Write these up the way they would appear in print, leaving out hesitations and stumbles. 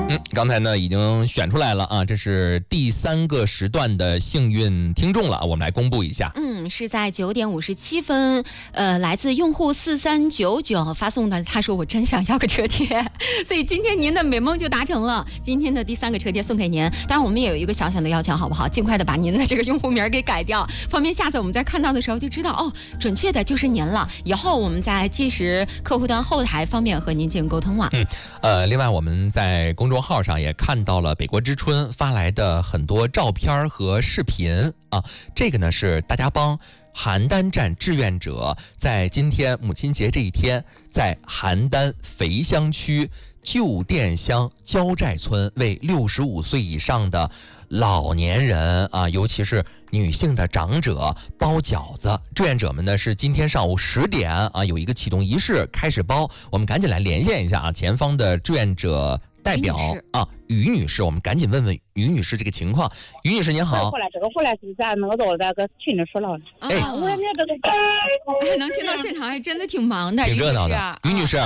刚才呢已经选出来了啊，这是第3个时段的幸运听众了，我们来公布一下。 是在9点57分，来自用户4399发送的，他说我真想要个车贴，所以今天您的美梦就达成了，今天的第3个车贴送给您。当然我们也有一个小小的要求，好不好？尽快的把您的这个用户名给改掉，方便下次我们在看到的时候就知道哦，准确的就是您了，以后我们在计时客户端后台方便和您进行沟通了。 另外我们在公众号上也看到了北国之春发来的很多照片和视频啊，这个呢是大家帮邯郸站志愿者在今天母亲节这一天，在邯郸肥乡区旧店乡焦寨村为65岁以上的老年人啊，尤其是女性的长者包饺子。志愿者们呢是今天上午10点啊有一个启动仪式开始包，我们赶紧来连线一下啊，前方的志愿者代表啊，于女士，我们赶紧问问于女士这个情况。于女士您好。 这个回来是咱那个都在个群里说了。 能听到现场还真的挺忙的， 挺热闹的。于女士。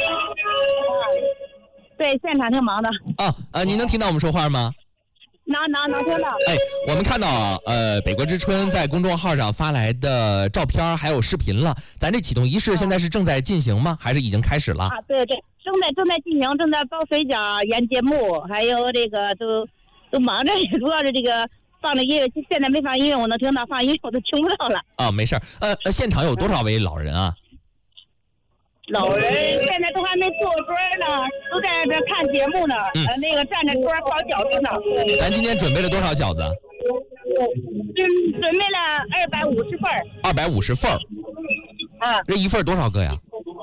对，现场挺忙的。 您能听到我们说话吗？ 能听到。 我们看到北国之春在公众号上发来的照片还有视频了，咱这启动仪式现在是正在进行吗？还是已经开始了？ 对，正在进行，正在包水饺、演节目，还有这个都忙着，主要是这个放的音乐，现在没放音乐，我能听到，放音乐我都听不到了。 没事现场有多少位老人啊？ 老人现在都还没坐桌呢，都在这看节目呢。那个站着桌包饺子呢。 咱今天准备了多少饺子？ 准备了250份。 250份。这一份多少个呀？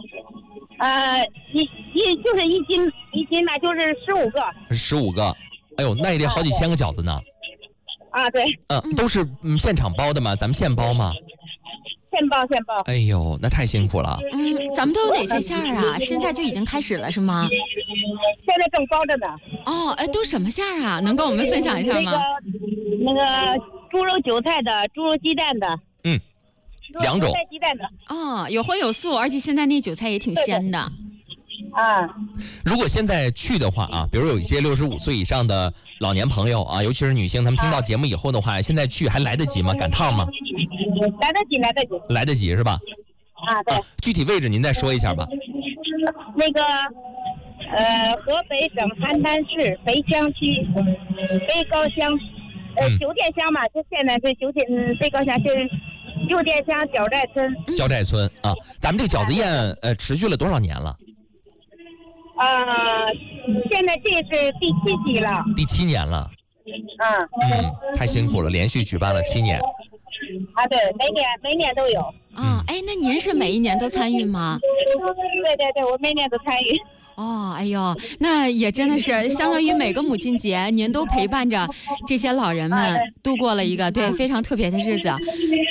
就是一斤呢，就是15个。 15个，哎呦，那也得好几千个饺子呢。 对。 都是现场包的吗？咱们现包吗？ 现包。 哎呦，那太辛苦了。 咱们都有哪些馅儿啊？现在就已经开始了是吗？ 现在正包着呢。 都什么馅儿啊？能跟我们分享一下吗？ 那个猪肉韭菜的，猪肉鸡蛋的。 两种。 韭菜鸡蛋的。 有荤有素，而且现在那韭菜也挺鲜的。 如果现在去的话啊，比如有一些65岁以上的老年朋友啊，尤其是女性，他们听到节目以后的话，现在去还来得及吗？赶趟吗？来得及是吧？ 对。 具体位置您再说一下吧。 那个河北省邯郸市肥乡区北高乡旧店乡嘛，就现在是北高乡就是旧店乡焦寨村。 焦寨村啊，咱们这个饺子宴持续了多少年了？ 现在这是第7期了。 第7年了。太辛苦了，连续举办了7年。 对，每年都有。 那您是每一年都参与吗？ 对，我每年都参与。 哎呦，那也真的是相当于每个母亲节，您都陪伴着这些老人们度过了一个非常特别的日子。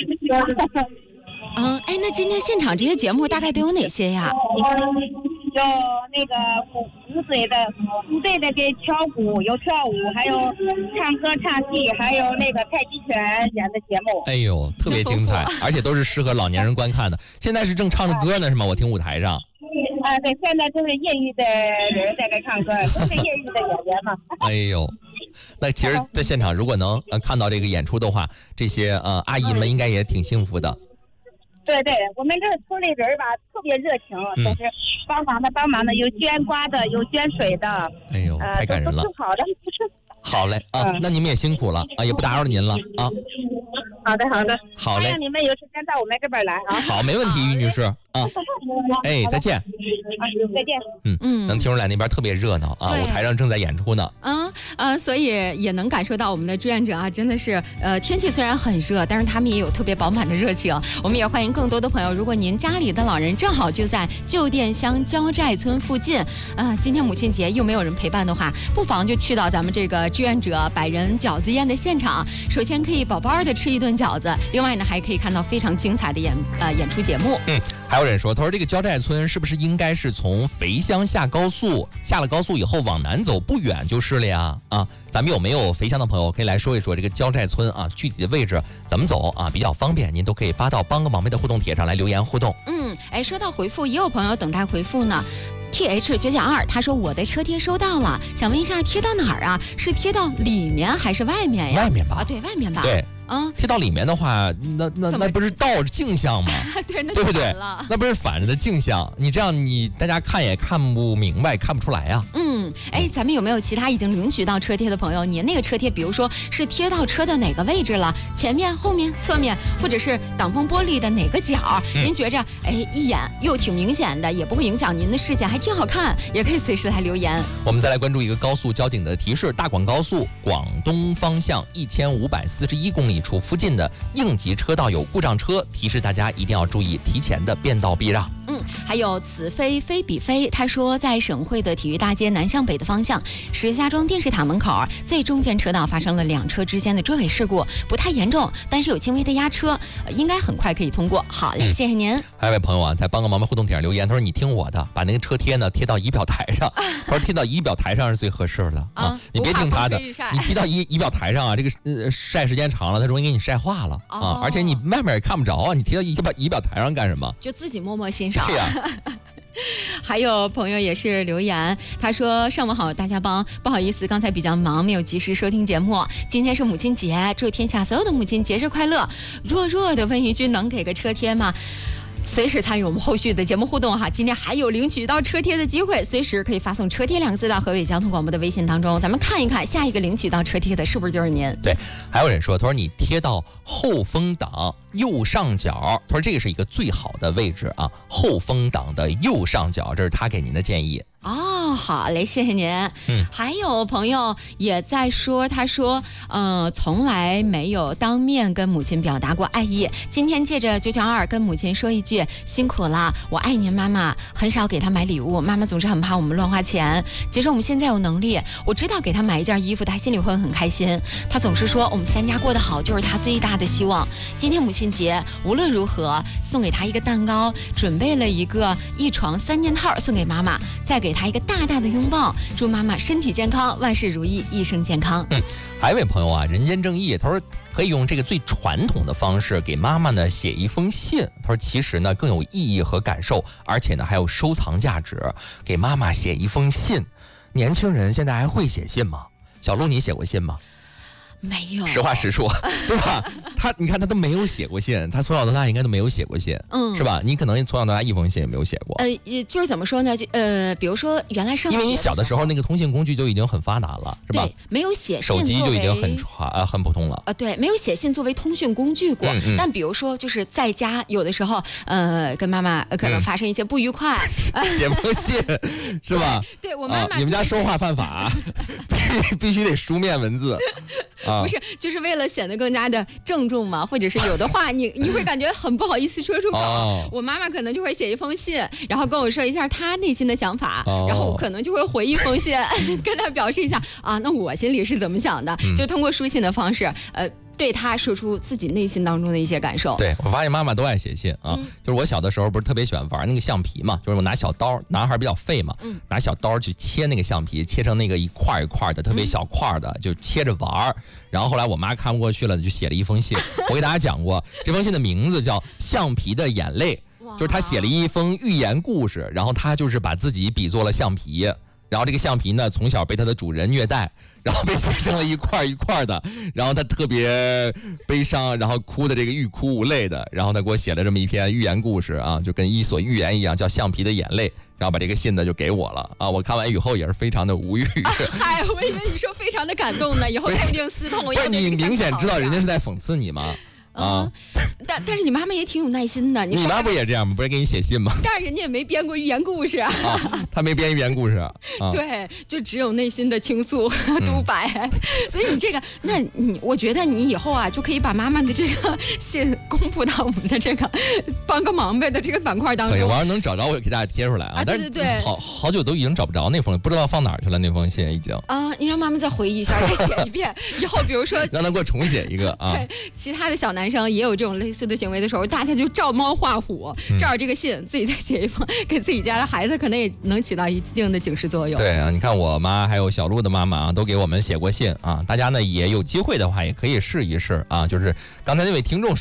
那今天现场这些节目大概都有哪些呀？ 有那个鼓队的给敲鼓，有跳舞，还有唱歌唱戏，还有那个太极拳演的节目。 哎呦，特别精彩，而且都是适合老年人观看的。现在是正唱着歌呢，是吗？我听舞台上。 对，现在都是业余的人在这唱歌，都是业余的演员嘛。 哎呦，那其实在现场如果能看到这个演出的话，这些阿姨们应该也挺幸福的。 对，我们这村里人吧特别热情，就是帮忙的，有捐瓜的，有捐水的。 哎呦，太感人了。 都好的。 好嘞那你们也辛苦了也不打扰您了啊。好嘞。 让你们有时间到我们这边来啊。 好，没问题，于女士再见。 再见。 能听出来那边特别热闹舞台上正在演出呢。 所以也能感受到我们的志愿者真的是天气虽然很热，但是他们也有特别饱满的热情。我们也欢迎更多的朋友，如果您家里的老人正好就在旧店乡焦寨村附近今天母亲节又没有人陪伴的话，不妨就去到咱们这个志愿者100人饺子宴的现场。首先可以饱饱的吃一顿饺子，另外呢还可以看到非常精彩的演出节目。 还有人说，他说这个焦寨村是不是应该是从肥乡下高速，下了高速以后往南走不远就是了呀？咱们有没有肥乡的朋友可以来说一说这个焦寨村具体的位置怎么走比较方便？您都可以发到帮个忙妹的互动帖上来留言互动。 说到回复，也有朋友等待回复呢。 TH992，他说我的车贴收到了，想问一下贴到哪儿啊？是贴到里面还是外面呀？ 外面吧。 啊，对外面吧。 对。贴到里面的话，那不是倒着镜像吗？ 对，那对不对？ 了， 那不是反着的镜像，你这样大家看也看不明白，看不出来啊。 咱们有没有其他已经领取到车贴的朋友？您那个车贴，比如说是贴到车的哪个位置了？前面、后面、侧面，或者是挡风玻璃的哪个角？您觉着一眼又挺明显的，也不会影响您的视线，还挺好看，也可以随时来留言。 我们再来关注一个高速交警的提示：大广高速广东方向1541公里处附近的应急车道有故障车，提示大家一定要注意提前的变道避让。 还有此非非彼非，他说在省会的体育大街南向北的方向，石家庄电视塔门口最中间车道发生了2车之间的追尾事故，不太严重，但是有轻微的压车，应该很快可以通过。好嘞，谢谢您。 还有位朋友啊，在帮个忙互动帖上留言，他说你听我的，把那个车贴呢贴到仪表台上，他说贴到仪表台上是最合适的啊，你别听他的，你贴到仪表台上啊，这个晒时间长了，它容易给你晒化了啊，而且你外面也看不着啊，你贴到仪表台上干什么？ 就自己默默欣赏。 对呀。 还有朋友也是留言，他说上午好大家帮，不好意思刚才比较忙没有及时收听节目，今天是母亲节，祝天下所有的母亲节日快乐。弱弱的问一句，能给个车贴吗？随时参与我们后续的节目互动哈，今天还有领取到车贴的机会，随时可以发送车贴2个字到河北交通广播的微信当中，咱们看一看下一个领取到车贴的是不是就是您。 对，还有人说，他说你贴到后风挡右上角，他说这个是一个最好的位置啊，后风挡的右上角，这是他给您的建议。 好嘞，谢谢您。还有朋友也在说，他说从来没有当面跟母亲表达过爱意，今天借着992跟母亲说一句辛苦了，我爱您妈妈，很少给她买礼物，妈妈总是很怕我们乱花钱，其实我们现在有能力，我知道给她买一件衣服她心里会很开心，她总是说我们3家过得好就是她最大的希望，今天母亲节无论如何送给她一个蛋糕，准备了一床3件套送给妈妈，再给她一个大大的拥抱，祝妈妈身体健康，万事如意，一生健康。 还有一位朋友啊，人间正义，他说可以用这个最传统的方式给妈妈呢写一封信，他说其实呢更有意义和感受，而且呢还有收藏价值。给妈妈写一封信，年轻人现在还会写信吗？小鹿，你写过信吗？ 没有， 实话实说，对吧？你看他都没有写过信，他从小到大应该都没有写过信，是吧？你可能从小到大一封信也没有写过。 也就是怎么说呢？比如说原来上学， 因为你小的时候那个通信工具就已经很发达了，是吧？ 对，没有写信， 手机就已经很普通了。 对，没有写信作为通讯工具过。但比如说就是在家有的时候，跟妈妈可能发生一些不愉快， 写封信是吧？ 对我妈妈， 你们家说话犯法，必须得书面文字。 不是，就是为了显得更加的郑重嘛，或者是有的话你会感觉很不好意思说出口。我妈妈可能就会写一封信，然后跟我说一下她内心的想法，然后我可能就会回一封信，跟她表示一下那我心里是怎么想的，就通过书信的方式，对他说出自己内心当中的一些感受。 对，我发现妈妈都爱写信啊，就是我小的时候不是特别喜欢玩那个橡皮嘛，就是我拿小刀，男孩比较废嘛，拿小刀去切那个橡皮，切成那个一块一块的特别小块的，就切着玩。然后后来我妈看不过去了，就写了一封信。我给大家讲过，这封信的名字叫《橡皮的眼泪》，就是他写了一封寓言故事，然后他就是把自己比作了橡皮。然后这个橡皮呢，从小被它的主人虐待，然后被切成了一块一块的，然后他特别悲伤，然后哭的这个欲哭无泪的，然后他给我写了这么一篇寓言故事啊，就跟伊索寓言一样，叫《橡皮的眼泪》，然后把这个信呢就给我了啊，我看完以后也是非常的无语。 嗨，我以为你说非常的感动呢，以后痛定思痛。 不是你明显知道人家是在讽刺你吗？ 但是你妈妈也挺有耐心的。 你妈不也这样吗？不是给你写信吗？ 但是人家也没编过寓言故事她没编寓言故事对，就只有内心的倾诉独白。所以你这个，我觉得你以后就可以把妈妈的这个信公布到我们的这个帮个忙呗的这个板块当中。 我要能找着，我给大家贴出来啊。 对对对， 好久都已经找不着那封，不知道放哪儿去了那封信已经。 你让妈妈再回忆一下，再写一遍。以后比如说让她给我重写一个对，其他的小男生也有这种类似的行为的时候，大家就照猫画虎，照着这个信自己再写一封，给自己家的孩子可能也能起到一定的警示作用。 对啊，你看我妈还有小鹿的妈妈都给我们写过信啊，大家呢也有机会的话也可以试一试啊，就是刚才那位听众